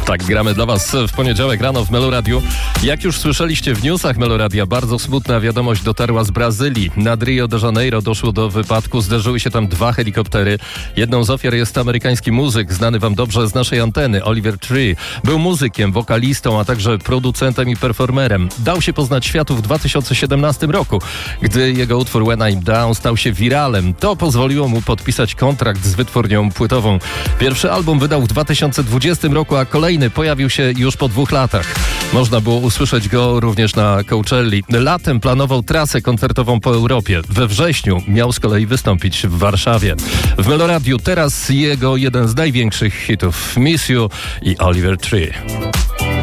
Tak, gramy dla Was w poniedziałek rano w Meloradiu. Jak już słyszeliście w newsach Meloradia, bardzo smutna wiadomość dotarła z Brazylii. Nad Rio de Janeiro doszło do wypadku, zderzyły się tam 2 helikoptery. Jedną z ofiar jest amerykański muzyk, znany Wam dobrze z naszej anteny, Oliver Tree. Był muzykiem, wokalistą, a także producentem i performerem. Dał się poznać światu w 2017 roku, gdy jego utwór When I'm Down stał się wiralem. To pozwoliło mu podpisać kontrakt z wytwórnią płytową. Pierwszy album wydał w 2020 roku, a kolejny pojawił się już po 2 latach. Można było usłyszeć go również na Coachelli. Latem planował trasę koncertową po Europie. We wrześniu miał z kolei wystąpić w Warszawie. W Meloradiu teraz jego jeden z największych hitów, Miss You i Oliver Tree.